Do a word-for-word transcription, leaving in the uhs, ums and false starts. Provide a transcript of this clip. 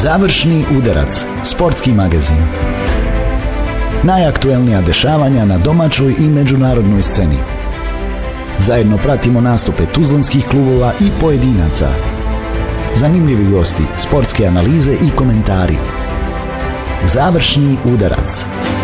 Završni udarac, sportski magazin. Najaktuelnija dešavanja na domaćoj i međunarodnoj sceni. Zajedno pratimo nastupe tuzlanskih klubova i pojedinaca. Zanimljivi gosti, sportske analize i komentari. Završni udarac.